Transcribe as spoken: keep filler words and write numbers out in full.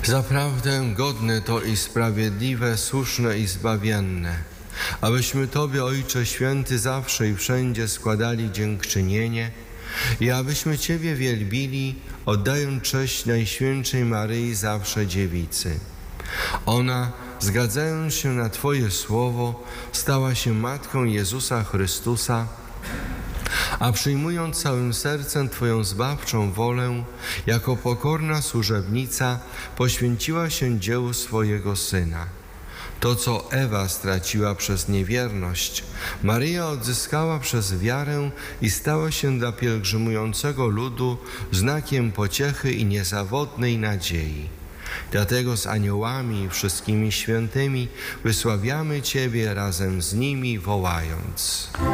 Zaprawdę godne to i sprawiedliwe, słuszne i zbawienne, abyśmy Tobie, Ojcze Święty, zawsze i wszędzie składali dziękczynienie i abyśmy Ciebie wielbili, oddając cześć Najświętszej Maryi, zawsze Dziewicy. Ona, zgadzając się na Twoje słowo, stała się Matką Jezusa Chrystusa, a przyjmując całym sercem Twoją zbawczą wolę, jako pokorna służebnica poświęciła się dziełu swojego Syna. To, co Ewa straciła przez niewierność, Maryja odzyskała przez wiarę i stała się dla pielgrzymującego ludu znakiem pociechy i niezawodnej nadziei. Dlatego z aniołami i wszystkimi świętymi wysławiamy Ciebie razem z nimi, wołając: